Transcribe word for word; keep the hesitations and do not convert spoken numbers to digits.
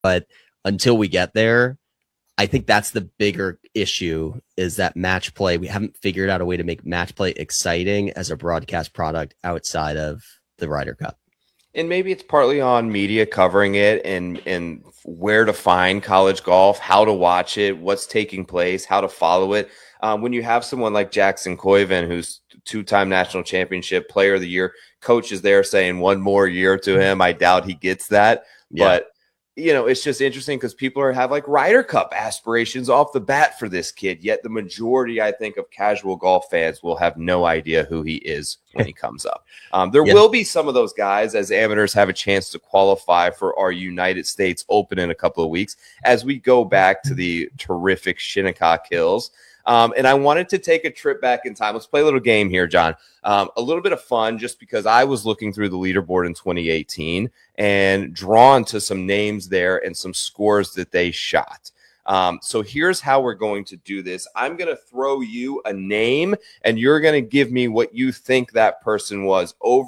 But until we get there, I think that's the bigger issue, is that match play. We haven't figured out a way to make match play exciting as a broadcast product outside of the Ryder Cup. And maybe it's partly on media covering it and and where to find college golf, how to watch it, what's taking place, how to follow it. Um, when you have someone like Jackson Koiven, who's two-time national championship player of the year, coach is there saying one more year to him. I doubt he gets that. Yeah. But you know, it's just interesting because people are have like Ryder Cup aspirations off the bat for this kid. Yet the majority, I think, of casual golf fans will have no idea who he is when he comes up. Um, there yeah. will be some of those guys as amateurs have a chance to qualify for our United States Open in a couple of weeks as we go back to the terrific Shinnecock Hills. Um, and I wanted to take a trip back in time. Let's play a little game here, John. Um, a little bit of fun just because I was looking through the leaderboard in twenty eighteen and drawn to some names there and some scores that they shot. Um, so here's how we're going to do this. I'm going to throw you a name, and you're going to give me what you think that person was over